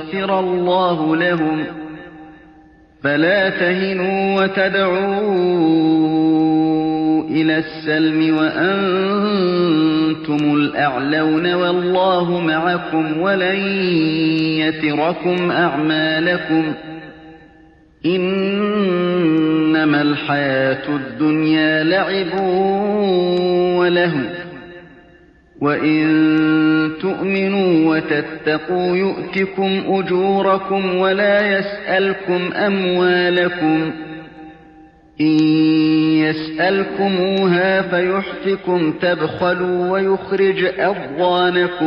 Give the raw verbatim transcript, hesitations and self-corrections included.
يغفر الله لهم فلا تهنوا وتدعوا إلى السلم وأنتم الأعلون والله معكم ولن يتركم أعمالكم إنما الحياة الدنيا لعب ولهو وإن تؤمنوا وتتقوا يؤتكم أجوركم ولا يسألكم أموالكم إن يسألكموها فيحفكم تبخلوا ويخرج أضغانكم